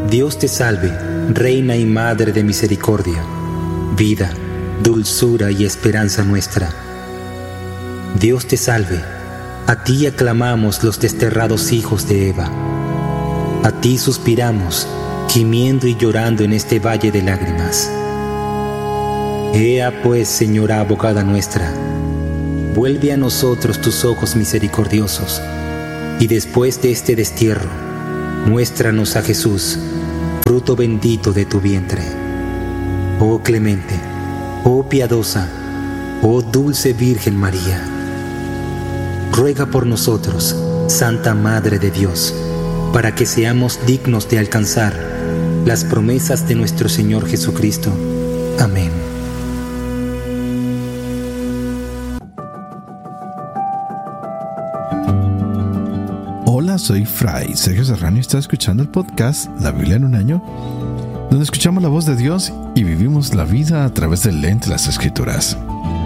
Dios te salve, Reina y Madre de misericordia, vida, dulzura y esperanza nuestra. Dios te salve, a ti aclamamos los desterrados hijos de Eva. A ti suspiramos, gimiendo y llorando en este valle de lágrimas. Ea pues, Señora abogada nuestra, vuelve a nosotros tus ojos misericordiosos, y después de este destierro, muéstranos a Jesús, fruto bendito de tu vientre. Oh clemente, oh piadosa, oh dulce Virgen María, ruega por nosotros, Santa Madre de Dios, para que seamos dignos de alcanzar las promesas de nuestro Señor Jesucristo. Amén. Hola, soy Fray Sergio Serrano y está escuchando el podcast La Biblia en un año, donde escuchamos la voz de Dios y vivimos la vida a través del lente de las Escrituras.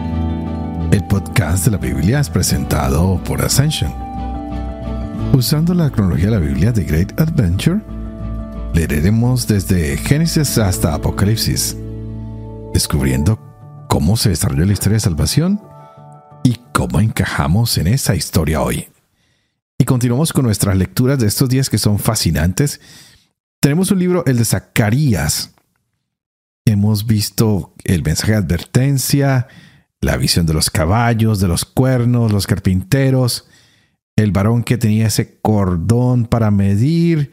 El podcast de la Biblia es presentado por Ascension. Usando la cronología de la Biblia de Great Adventure, leeremos desde Génesis hasta Apocalipsis, descubriendo cómo se desarrolló la historia de salvación y cómo encajamos en esa historia hoy. Y continuamos con nuestras lecturas de estos días que son fascinantes. Tenemos un libro, el de Zacarías. Hemos visto el mensaje de advertencia, la visión de los caballos, de los cuernos, los carpinteros, el varón que tenía ese cordón para medir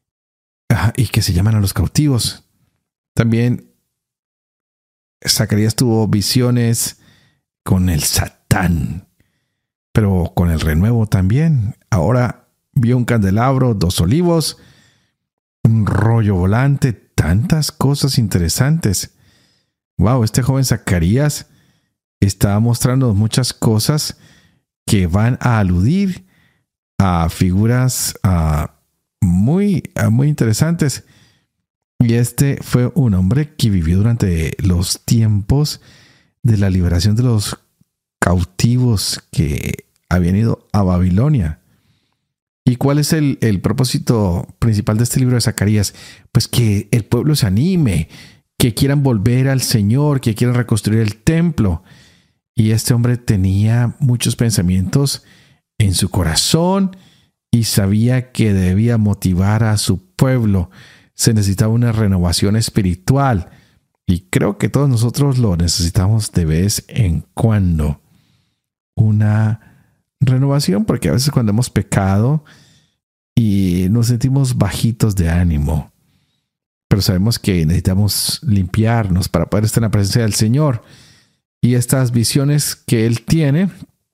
y que se llaman a los cautivos. También Zacarías tuvo visiones con el Satán, pero con el renuevo también. Ahora vio un candelabro, 2 olivos, un rollo volante, tantas cosas interesantes. Wow, este joven Zacarías está mostrando muchas cosas que van a aludir a figuras muy interesantes. Y este fue un hombre que vivió durante los tiempos de la liberación de los cautivos que habían ido a Babilonia. ¿Y cuál es el propósito principal de este libro de Zacarías? Pues que el pueblo se anime, que quieran volver al Señor, que quieran reconstruir el templo. Y este hombre tenía muchos pensamientos en su corazón y sabía que debía motivar a su pueblo. Se necesitaba una renovación espiritual. Y creo que todos nosotros lo necesitamos de vez en cuando. Una renovación, porque a veces cuando hemos pecado y nos sentimos bajitos de ánimo, pero sabemos que necesitamos limpiarnos para poder estar en la presencia del Señor. Y estas visiones que Él tiene,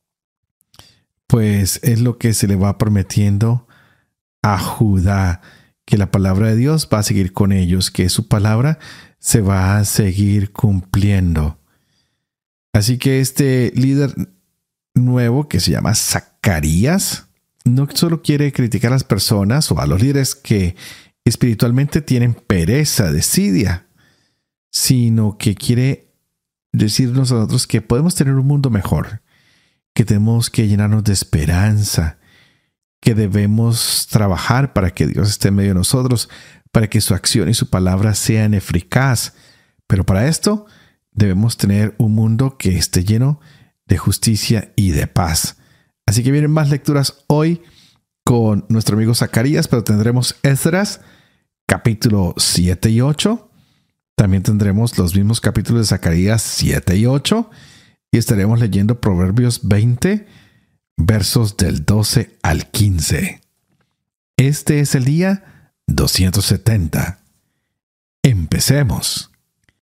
pues es lo que se le va prometiendo a Judá, que la palabra de Dios va a seguir con ellos, que su palabra se va a seguir cumpliendo. Así que este líder nuevo que se llama Zacarías no solo quiere criticar a las personas o a los líderes que espiritualmente tienen pereza, desidia, sino que quiere decirnos a nosotros que podemos tener un mundo mejor, que tenemos que llenarnos de esperanza, que debemos trabajar para que Dios esté en medio de nosotros, para que su acción y su palabra sean eficaz. Pero para esto debemos tener un mundo que esté lleno de justicia y de paz. Así que vienen más lecturas hoy con nuestro amigo Zacarías, pero tendremos Esdras, capítulo 7 y 8. También tendremos los mismos capítulos de Zacarías 7 y 8. Y estaremos leyendo Proverbios 20, versos del 12 al 15. Este es el día 270. Empecemos.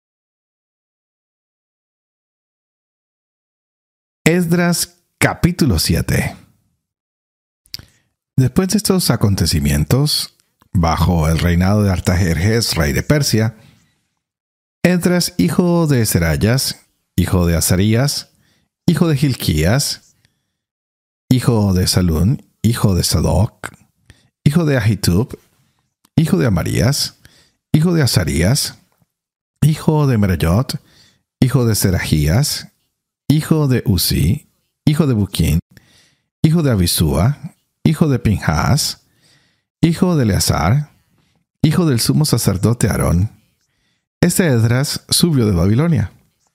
Esdras capítulo 7. Después de estos acontecimientos, bajo el reinado de Artajerjes, rey de Persia, Esdras, hijo de Serayas, hijo de Azarías, hijo de Hilquías, hijo de Salún, hijo de Sadoc, hijo de Ahitub, hijo de Amarías, hijo de Azarías, hijo de Merayot, hijo de Serajías, hijo de Uzi, hijo de Buquín, hijo de Abisúa, hijo de Pinhas, hijo de Eleazar, hijo del sumo sacerdote Aarón, este Esdras subió de Babilonia.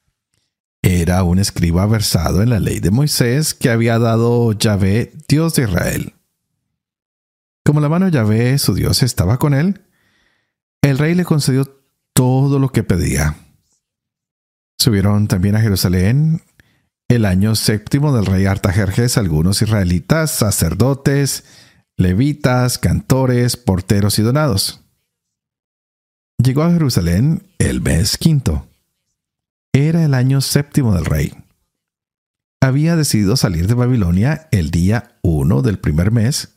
Era un escriba versado en la ley de Moisés que había dado Yahvé, Dios de Israel. Como la mano de Yahvé, su Dios, estaba con él, el rey le concedió todo lo que pedía. Subieron también a Jerusalén el año 7 del rey Artajerjes algunos israelitas, sacerdotes, levitas, cantores, porteros y donados. Llegó a Jerusalén el mes 5. Era el año 7 del rey. Había decidido salir de Babilonia el día 1 del primer mes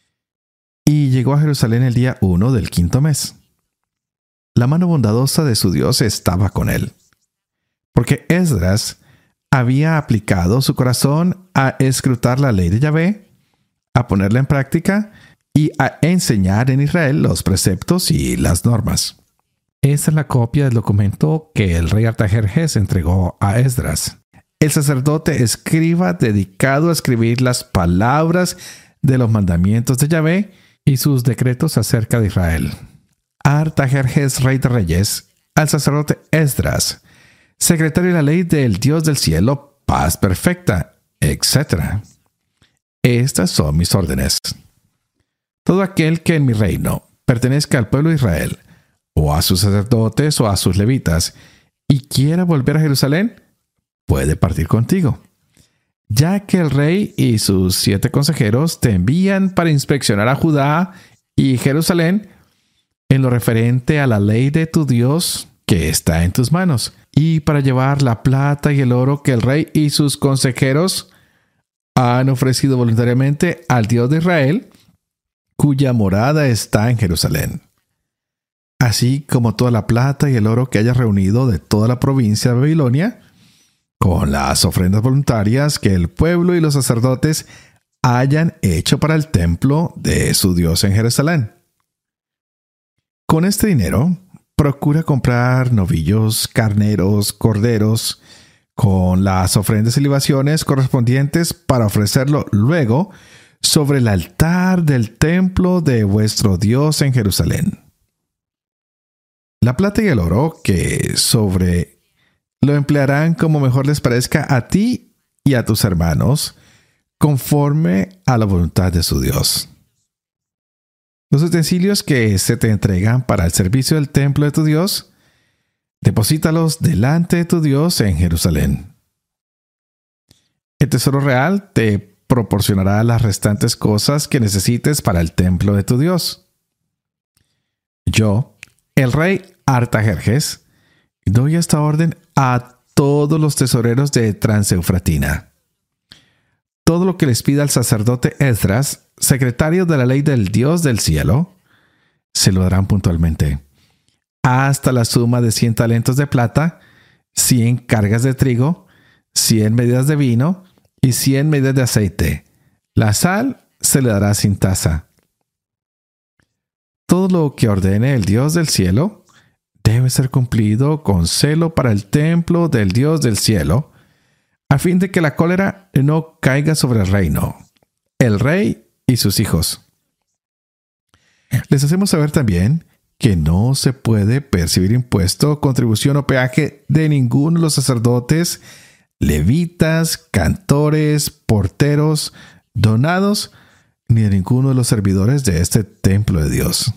y llegó a Jerusalén el día 1 del 5º mes. La mano bondadosa de su Dios estaba con él, porque Esdras había aplicado su corazón a escrutar la ley de Yahvé, a ponerla en práctica y a enseñar en Israel los preceptos y las normas. Esta es la copia del documento que el rey Artajerjes entregó a Esdras, el sacerdote escriba dedicado a escribir las palabras de los mandamientos de Yahvé y sus decretos acerca de Israel. Artajerjes, rey de reyes, al sacerdote Esdras, secretario de la ley del Dios del cielo, paz perfecta, etc. Estas son mis órdenes. Todo aquel que en mi reino pertenezca al pueblo de Israel, o a sus sacerdotes o a sus levitas, y quiera volver a Jerusalén, puede partir contigo, ya que el rey y sus 7 consejeros te envían para inspeccionar a Judá y Jerusalén en lo referente a la ley de tu Dios que está en tus manos, y para llevar la plata y el oro que el rey y sus consejeros han ofrecido voluntariamente al Dios de Israel, cuya morada está en Jerusalén, así como toda la plata y el oro que hayas reunido de toda la provincia de Babilonia, con las ofrendas voluntarias que el pueblo y los sacerdotes hayan hecho para el templo de su Dios en Jerusalén. Con este dinero, procura comprar novillos, carneros, corderos, con las ofrendas y libaciones correspondientes para ofrecerlo luego sobre el altar del templo de vuestro Dios en Jerusalén. La plata y el oro que sobre lo emplearán como mejor les parezca a ti y a tus hermanos, conforme a la voluntad de su Dios. Los utensilios que se te entregan para el servicio del templo de tu Dios, deposítalos delante de tu Dios en Jerusalén. El tesoro real te proporcionará las restantes cosas que necesites para el templo de tu Dios. Yo, el rey Artajerjes, doy esta orden a todos los tesoreros de Transeufratina. Todo lo que les pida el sacerdote Esdras, secretario de la ley del Dios del cielo, se lo darán puntualmente, hasta la suma de 100 talentos de plata, 100 cargas de trigo, 100 medidas de vino y 100 medidas de aceite. La sal se le dará sin tasa. Todo lo que ordene el Dios del cielo debe ser cumplido con celo para el templo del Dios del cielo, a fin de que la cólera no caiga sobre el reino, el rey y sus hijos. Les hacemos saber también que no se puede percibir impuesto, contribución o peaje de ninguno de los sacerdotes, levitas, cantores, porteros, donados, ni de ninguno de los servidores de este templo de Dios.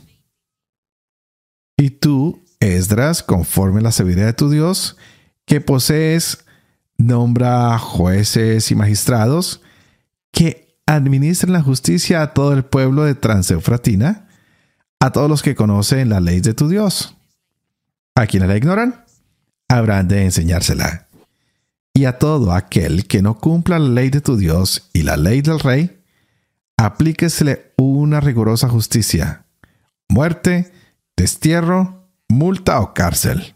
Y tú, Esdras, conforme a la sabiduría de tu Dios, que posees, nombra jueces y magistrados que administren la justicia a todo el pueblo de Transeufratina, a todos los que conocen la ley de tu Dios. A quienes la ignoran, habrán de enseñársela. Y a todo aquel que no cumpla la ley de tu Dios y la ley del rey, aplíquesele una rigurosa justicia: muerte, destierro, multa o cárcel.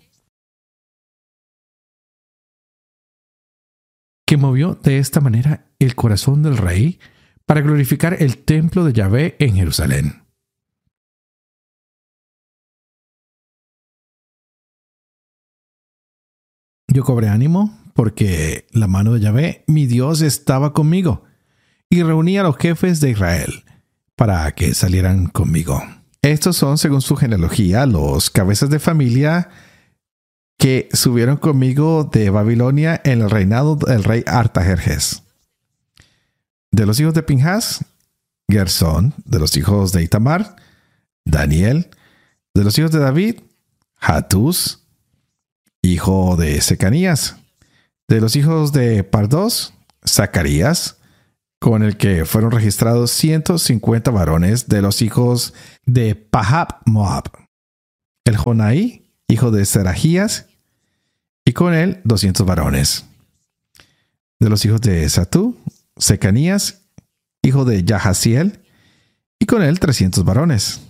Que movió de esta manera el corazón del rey para glorificar el templo de Yahvé en Jerusalén. Yo cobré ánimo porque la mano de Yahvé, mi Dios, estaba conmigo, y reuní a los jefes de Israel para que salieran conmigo. Estos son, según su genealogía, los cabezas de familia que subieron conmigo de Babilonia en el reinado del rey Artajerjes. De los hijos de Pinhas, Gersón. De los hijos de Itamar, Daniel. De los hijos de David, Hatús, hijo de Secanías. De los hijos de Pardos, Zacarías, con el que fueron registrados 150 varones. De los hijos de Pahab Moab, el Jonaí, hijo de Serajías, y con él 200 varones. De los hijos de Satú, Secanías, hijo de Yahaziel, y con él 300 varones.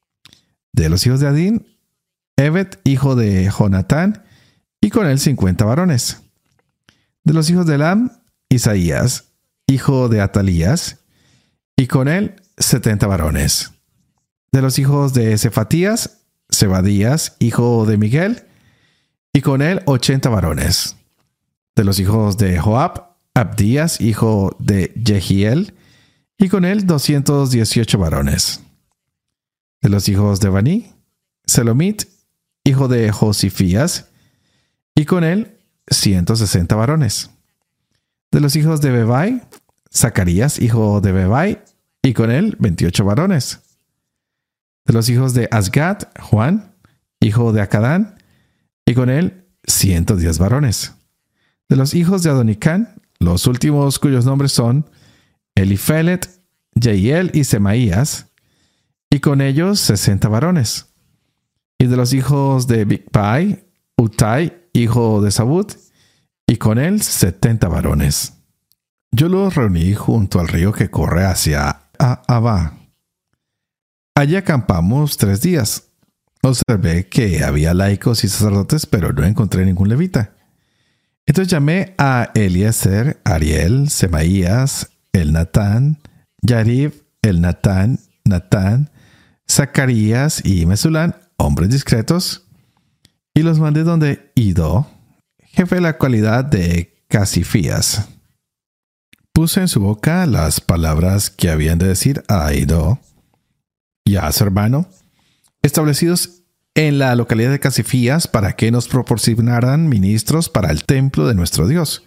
De los hijos de Adín, Ebed, hijo de Jonatán, y con él 50 varones. De los hijos de Elam, Isaías, hijo de Atalías, y con él 70 varones. De los hijos de Cefatías, Zebadías, hijo de Miguel, y con él 80 varones. De los hijos de Joab, Abdías, hijo de Jehiel, y con él 218 varones. De los hijos de Baní, Selomit, hijo de Josifías, y con él 160 varones. De los hijos de Bebai, Zacarías, hijo de Bebai, y con él 28 varones. De los hijos de Asgad, Juan, hijo de Acadán, y con él 110 varones. De los hijos de Adonicán, los últimos cuyos nombres son Elifelet, Jeiel y Semaías, y con ellos 60 varones. Y de los hijos de Bigpai, Utai, hijo de Sabut, y con él 70 varones. Yo los reuní junto al río que corre hacia Ahava. Allí acampamos 3 días. Observé que había laicos y sacerdotes, pero no encontré ningún levita. Entonces llamé a Eliezer, Ariel, Semaías, Elnatán, Yarib, Elnatán, Natán, Zacarías y Mesulán, hombres discretos, y los mandé donde Idó, jefe de la cualidad de Casifías. Puse en su boca las palabras que habían de decir a Idó y a su hermano, establecidos en la localidad de Casifías, para que nos proporcionaran ministros para el templo de nuestro Dios.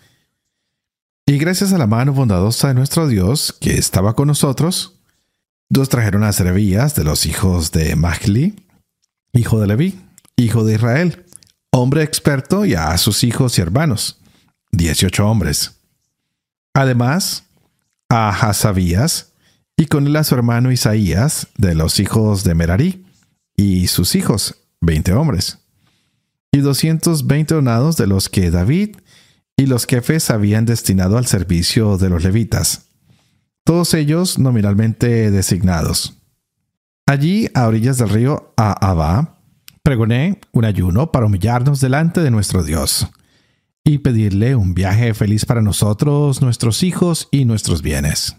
Y gracias a la mano bondadosa de nuestro Dios, que estaba con nosotros, nos trajeron a Serebías de los hijos de Mahli, hijo de Leví, hijo de Israel, hombre experto, y a sus hijos y hermanos, 18 hombres. Además, a Hasabías, y con él a su hermano Isaías, de los hijos de Merarí, y sus hijos, 20 hombres. Y 220 onados de los que David y los jefes habían destinado al servicio de los levitas, todos ellos nominalmente designados. Allí, a orillas del río Ahava, pregoné un ayuno para humillarnos delante de nuestro Dios y pedirle un viaje feliz para nosotros, nuestros hijos y nuestros bienes.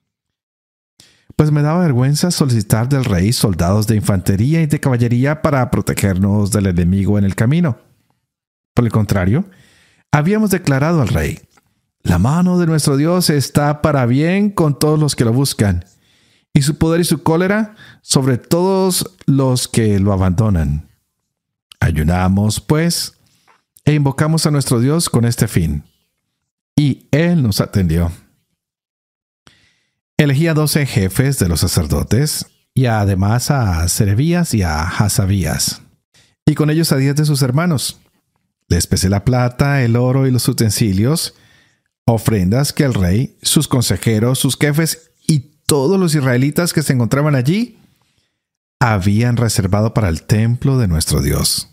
Pues me daba vergüenza solicitar del rey soldados de infantería y de caballería para protegernos del enemigo en el camino. Por el contrario, habíamos declarado al rey: la mano de nuestro Dios está para bien con todos los que lo buscan, y su poder y su cólera sobre todos los que lo abandonan. Ayunamos, pues, e invocamos a nuestro Dios con este fin, y él nos atendió. Elegí a 12 jefes de los sacerdotes, y además a Serebías y a Hasabías, y con ellos a 10 de sus hermanos. Les pesé la plata, el oro y los utensilios, ofrendas que el rey, sus consejeros, sus jefes y todos los israelitas que se encontraban allí habían reservado para el templo de nuestro Dios.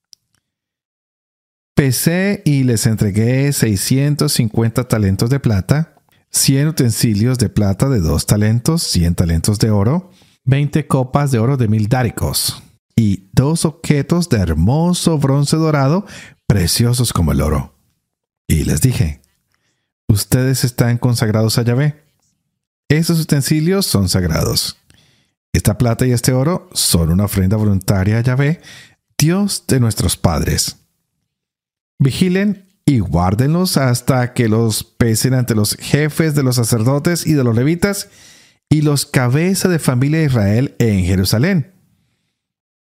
Pesé y les entregué 650 talentos de plata, 100 utensilios de plata de 2 talentos, 100 talentos de oro, 20 copas de oro de 1000 dáricos, y 2 objetos de hermoso bronce dorado, preciosos como el oro. Y les dije: ustedes están consagrados a Yahvé. Estos utensilios son sagrados. Esta plata y este oro son una ofrenda voluntaria a Yahvé, Dios de nuestros padres. Vigilen y guárdenlos hasta que los pesen ante los jefes de los sacerdotes y de los levitas y los cabezas de familia de Israel en Jerusalén.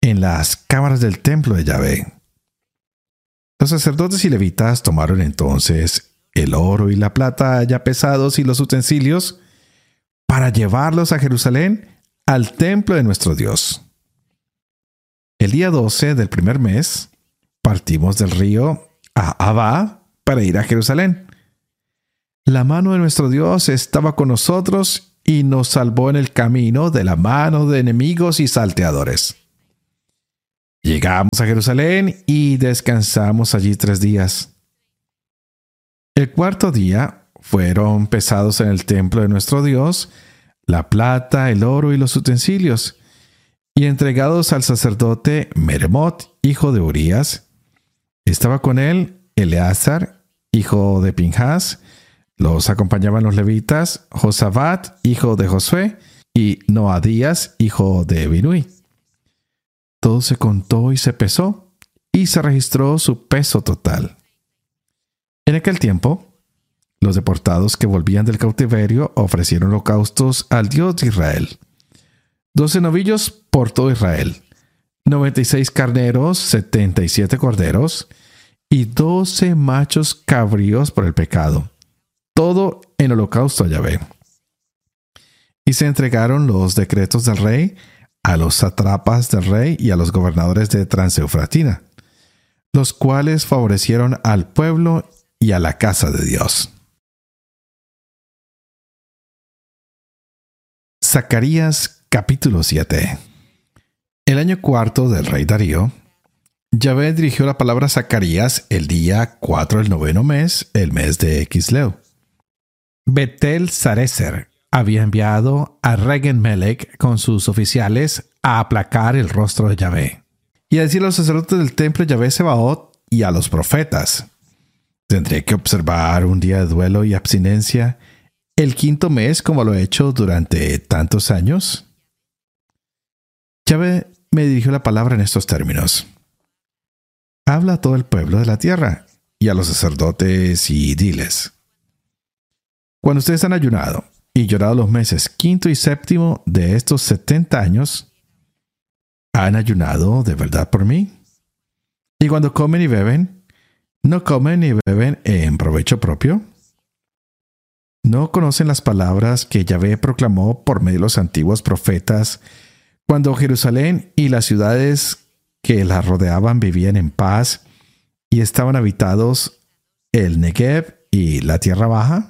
en las cámaras del templo de Yahvé. Los sacerdotes y levitas tomaron entonces el oro y la plata ya pesados y los utensilios para llevarlos a Jerusalén al templo de nuestro Dios. El día 12 del primer mes partimos del río a Abá para ir a Jerusalén. La mano de nuestro Dios estaba con nosotros y nos salvó en el camino de la mano de enemigos y salteadores. Llegamos a Jerusalén y descansamos allí 3 días. El cuarto día fueron pesados en el templo de nuestro Dios la plata, el oro y los utensilios, y entregados al sacerdote Meremot, hijo de Urías. Estaba con él Eleazar, hijo de Pinjas. Los acompañaban los levitas, Josabat, hijo de Josué, y Noadías, hijo de Binui. Todo se contó y se pesó, y se registró su peso total. En aquel tiempo, los deportados que volvían del cautiverio ofrecieron holocaustos al Dios de Israel. 12 novillos por todo Israel, 96 carneros, 77 corderos, y 12 machos cabríos por el pecado. Todo en holocausto a Yahvé. Y se entregaron los decretos del rey a los sátrapas del rey y a los gobernadores de Transeufratina, los cuales favorecieron al pueblo y a la casa de Dios. Zacarías capítulo 7. El año cuarto del rey Darío, Yahvé dirigió la palabra a Zacarías el día 4 del 9º mes, el mes de Quisleu. Betel Sarecer había enviado a Regen-Melech con sus oficiales a aplacar el rostro de Yahvé y a decir a los sacerdotes del templo Yahvé Sebaot y a los profetas: tendré que observar un día de duelo y abstinencia el 5º mes como lo he hecho durante tantos años. Yahvé me dirigió la palabra en estos términos: habla a todo el pueblo de la tierra y a los sacerdotes y diles: cuando ustedes han ayunado y llorado los meses 5º y 7º de estos 70 años, ¿han ayunado de verdad por mí? Y cuando comen y beben, ¿no comen y beben en provecho propio? ¿No conocen las palabras que Yahvé proclamó por medio de los antiguos profetas cuando Jerusalén y las ciudades que la rodeaban vivían en paz y estaban habitados el Negev y la tierra baja?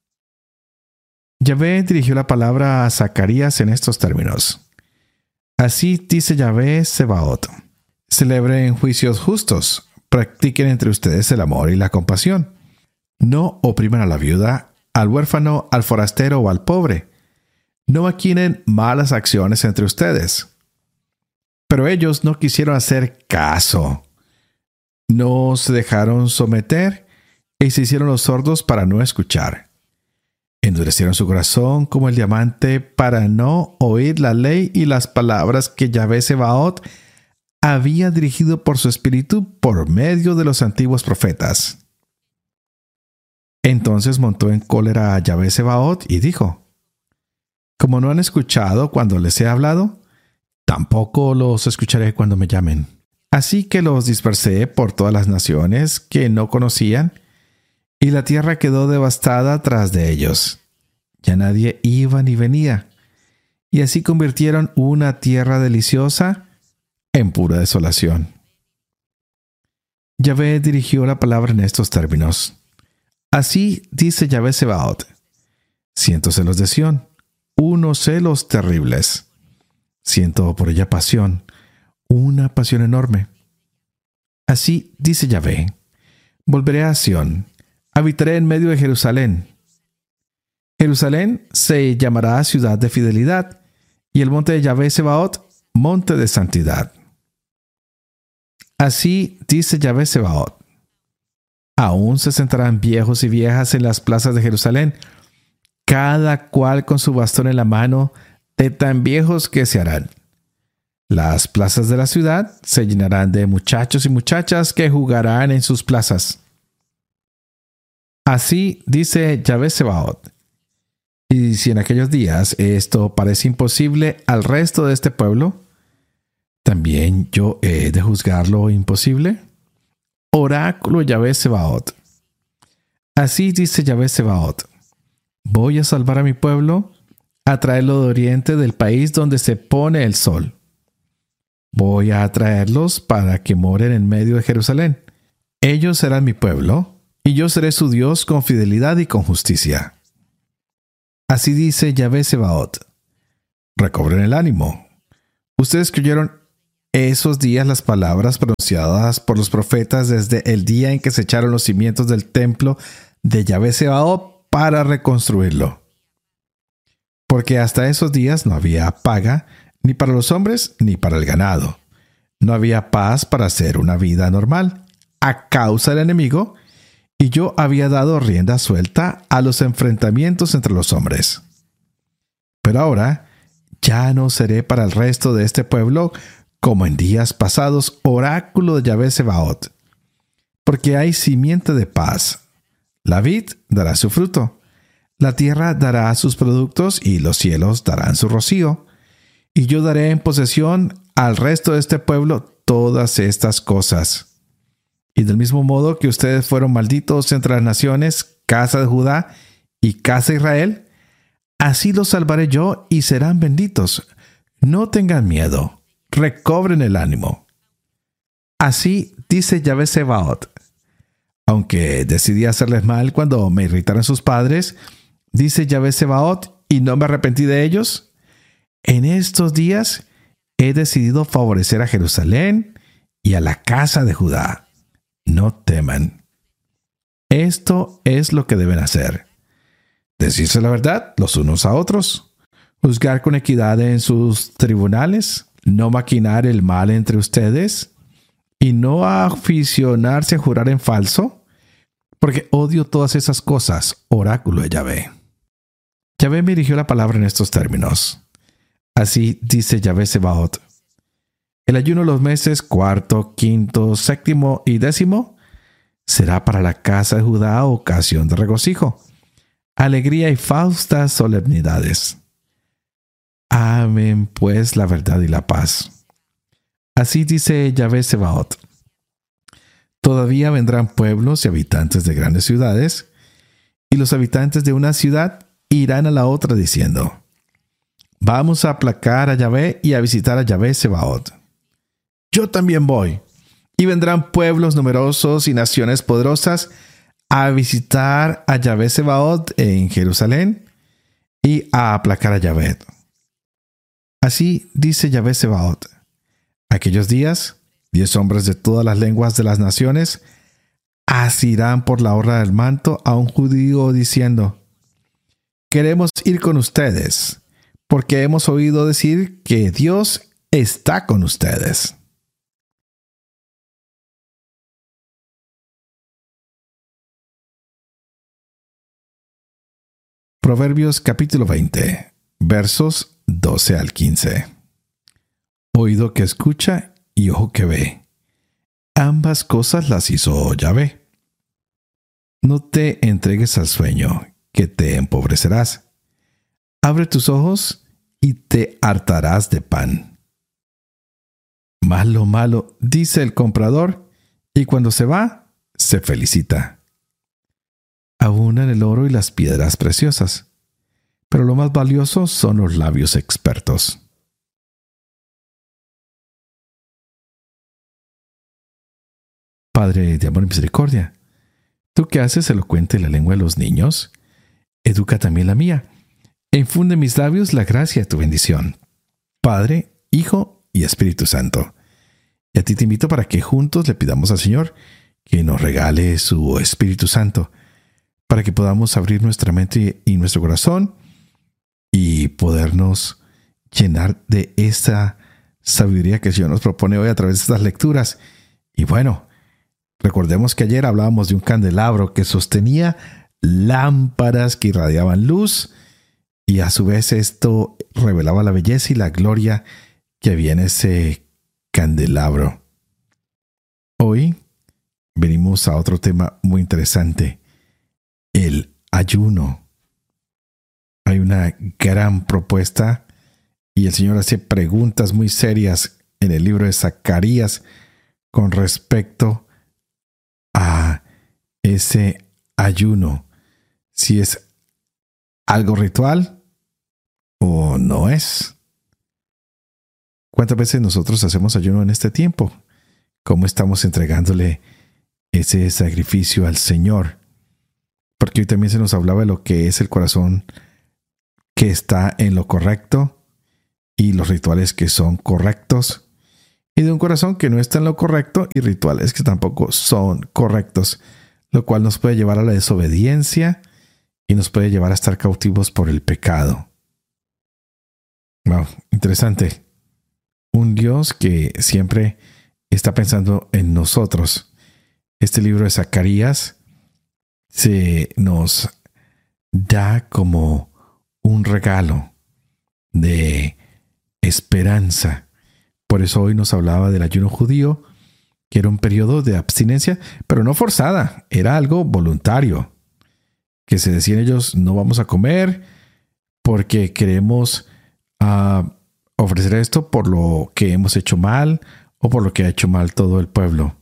Yahvé dirigió la palabra a Zacarías en estos términos: así dice Yahvé Sebaot: celebren juicios justos, practiquen entre ustedes el amor y la compasión. No opriman a la viuda, al huérfano, al forastero o al pobre. No maquinen malas acciones entre ustedes. Pero ellos no quisieron hacer caso. No se dejaron someter y se hicieron los sordos para no escuchar. Endurecieron su corazón como el diamante para no oír la ley y las palabras que Yahvé Sebaot había dirigido por su espíritu por medio de los antiguos profetas. Entonces montó en cólera a Yahvé Sebaot y dijo: como no han escuchado cuando les he hablado, tampoco los escucharé cuando me llamen. Así que los dispersé por todas las naciones que no conocían, y la tierra quedó devastada tras de ellos. Ya nadie iba ni venía, y así convirtieron una tierra deliciosa en pura desolación. Yahvé dirigió la palabra en estos términos: así dice Yahvé Sebaot: siento celos de Sión, unos celos terribles. Siento por ella pasión, una pasión enorme. Así dice Yahvé: volveré a Sión, habitaré en medio de Jerusalén. Jerusalén se llamará ciudad de fidelidad, y el monte de Yahvé Sebaot, monte de santidad. Así dice Yahvé Sebaot: aún se sentarán viejos y viejas en las plazas de Jerusalén, cada cual con su bastón en la mano, de tan viejos que se harán. Las plazas de la ciudad se llenarán de muchachos y muchachas que jugarán en sus plazas. Así dice Yahvé Sebaot: y si en aquellos días esto parece imposible al resto de este pueblo, ¿También yo he de juzgar lo imposible? Oráculo Yahvé Sebaot. Así dice Yahvé Sebaot: voy a salvar a mi pueblo, a traerlo de oriente, del país donde se pone el sol. Voy a traerlos para que moren en medio de Jerusalén. Ellos serán mi pueblo, y yo seré su Dios con fidelidad y con justicia. Así dice Yahvé Sebaot: recobren el ánimo. Ustedes creyeron esos días las palabras pronunciadas por los profetas desde el día en que se echaron los cimientos del templo de Yahvé Sebaot para reconstruirlo. Porque hasta esos días no había paga ni para los hombres ni para el ganado. No había paz para hacer una vida normal a causa del enemigo, y yo había dado rienda suelta a los enfrentamientos entre los hombres. Pero ahora ya no seré para el resto de este pueblo como en días pasados, oráculo de Yahvé Sebaot, porque hay simiente de paz. La vid dará su fruto, la tierra dará sus productos y los cielos darán su rocío, y yo daré en posesión al resto de este pueblo todas estas cosas. Y del mismo modo que ustedes fueron malditos entre las naciones, casa de Judá y casa de Israel, así los salvaré yo y serán benditos. No tengan miedo, recobren el ánimo. Así dice Yahvé Sebaot: aunque decidí hacerles mal cuando me irritaron sus padres, dice Yahvé Sebaot, y no me arrepentí de ellos, en estos días he decidido favorecer a Jerusalén y a la casa de Judá. No teman. Esto es lo que deben hacer: decirse la verdad los unos a otros, juzgar con equidad en sus tribunales, no maquinar el mal entre ustedes, y no aficionarse a jurar en falso, porque odio todas esas cosas, oráculo de Yahvé. Yahvé me dirigió la palabra en estos términos. Así dice Yahvé Sebaot: el ayuno de los meses cuarto, quinto, séptimo y décimo será para la casa de Judá ocasión de regocijo, alegría y faustas solemnidades. Amen pues la verdad y la paz. Así dice Yahvé Sebaot: todavía vendrán pueblos y habitantes de grandes ciudades, y los habitantes de una ciudad irán a la otra diciendo: vamos a aplacar a Yahvé y a visitar a Yahvé Sebaot. Yo también voy. Y vendrán pueblos numerosos y naciones poderosas a visitar a Yahvé Sebaot en Jerusalén y a aplacar a Yahvé. Así dice Yahvé Sebaot: aquellos días, 10 hombres de todas las lenguas de las naciones asirán por la orla del manto a un judío diciendo: queremos ir con ustedes, porque hemos oído decir que Dios está con ustedes. Proverbios capítulo 20, versos 12 al 15. Oído que escucha y ojo que ve. Ambas cosas las hizo Yahvé. No te entregues al sueño, que te empobrecerás. Abre tus ojos y te hartarás de pan. Malo, malo, dice el comprador, y cuando se va, se felicita. Abundan el oro y las piedras preciosas, pero lo más valioso son los labios expertos. Padre de amor y misericordia, tú que haces elocuente la lengua de los niños, educa también la mía, e infunde en mis labios la gracia de tu bendición. Padre, Hijo y Espíritu Santo. Y a ti te invito para que juntos le pidamos al Señor que nos regale su Espíritu Santo, para que podamos abrir nuestra mente y nuestro corazón y podernos llenar de esta sabiduría que el Señor nos propone hoy a través de estas lecturas. Y bueno, recordemos que ayer hablábamos de un candelabro que sostenía lámparas que irradiaban luz, y a su vez esto revelaba la belleza y la gloria que había en ese candelabro. Hoy venimos a otro tema muy interesante: el ayuno. Hay una gran propuesta y el Señor hace preguntas muy serias en el libro de Zacarías con respecto a ese ayuno, si es algo ritual o no es. ¿Cuántas veces nosotros hacemos ayuno en este tiempo? ¿Cómo estamos entregándole ese sacrificio al Señor? Porque hoy también se nos hablaba de lo que es el corazón que está en lo correcto y los rituales que son correctos, y de un corazón que no está en lo correcto y rituales que tampoco son correctos, lo cual nos puede llevar a la desobediencia y nos puede llevar a estar cautivos por el pecado. Wow, interesante. Un Dios que siempre está pensando en nosotros. Este libro de Zacarías se nos da como un regalo de esperanza. Por eso hoy nos hablaba del ayuno judío, que era un periodo de abstinencia, pero no forzada, era algo voluntario, que se decían ellos: no vamos a comer porque queremos ofrecer esto por lo que hemos hecho mal o por lo que ha hecho mal todo el pueblo.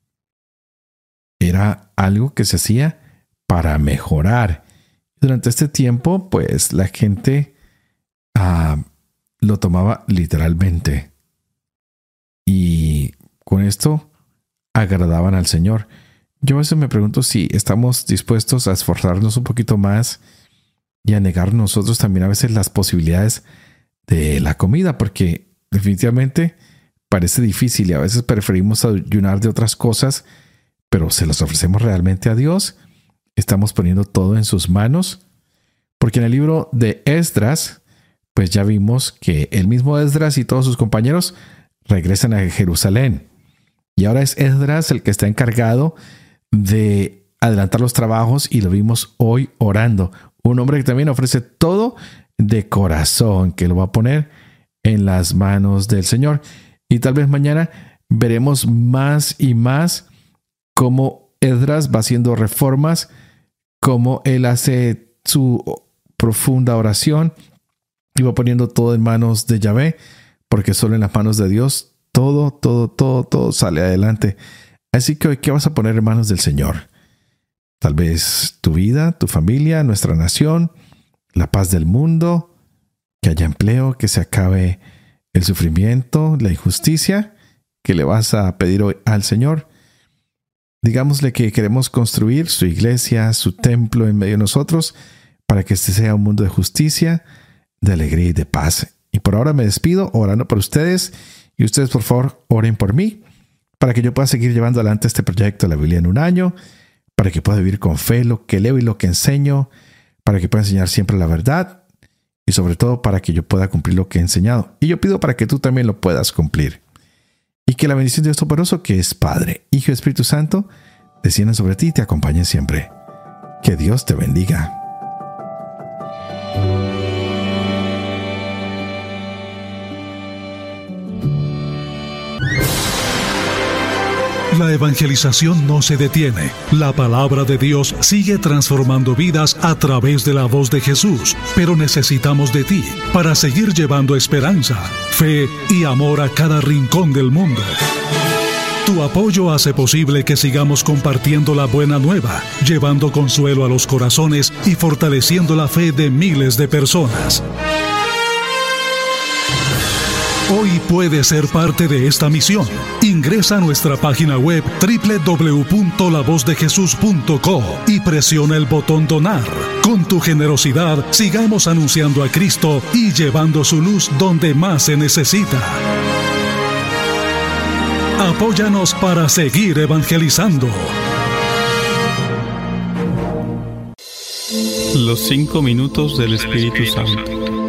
Era algo que se hacía para mejorar. Durante este tiempo, pues la gente lo tomaba literalmente. Y con esto agradaban al Señor. Yo a veces me pregunto si estamos dispuestos a esforzarnos un poquito más y a negar nosotros también a veces las posibilidades de la comida, porque definitivamente parece difícil y a veces preferimos ayunar de otras cosas, pero ¿se los ofrecemos realmente a Dios? ¿Estamos poniendo todo en sus manos? Porque en el libro de Esdras, pues ya vimos que el mismo Esdras y todos sus compañeros regresan a Jerusalén. Y ahora es Esdras el que está encargado de adelantar los trabajos, y lo vimos hoy orando. Un hombre que también ofrece todo de corazón, que lo va a poner en las manos del Señor. Y tal vez mañana veremos más y más cómo Esdras va haciendo reformas, cómo él hace su profunda oración y va poniendo todo en manos de Yahvé, porque solo en las manos de Dios todo sale adelante. Así que hoy, ¿qué vas a poner en manos del Señor? Tal vez tu vida, tu familia, nuestra nación, la paz del mundo, que haya empleo, que se acabe el sufrimiento, la injusticia. ¿Qué le vas a pedir hoy al Señor? Digámosle que queremos construir su iglesia, su templo en medio de nosotros, para que este sea un mundo de justicia, de alegría y de paz. Y por ahora me despido orando por ustedes, y ustedes por favor oren por mí, para que yo pueda seguir llevando adelante este proyecto de la Biblia en un año, para que pueda vivir con fe lo que leo y lo que enseño, para que pueda enseñar siempre la verdad, y sobre todo para que yo pueda cumplir lo que he enseñado. Y yo pido para que tú también lo puedas cumplir. Y que la bendición de Dios Todopoderoso, que es Padre, Hijo y Espíritu Santo, desciendan sobre ti y te acompañen siempre. Que Dios te bendiga. La evangelización no se detiene. La palabra de Dios sigue transformando vidas a través de la voz de Jesús. Pero necesitamos de ti para seguir llevando esperanza, fe y amor a cada rincón del mundo. Tu apoyo hace posible que sigamos compartiendo la buena nueva, llevando consuelo a los corazones y fortaleciendo la fe de miles de personas. Hoy puedes ser parte de esta misión. Ingresa a nuestra página web www.lavozdejesús.co y presiona el botón Donar. Con tu generosidad, sigamos anunciando a Cristo y llevando su luz donde más se necesita. Apóyanos para seguir evangelizando. Los 5 minutos del Espíritu Santo.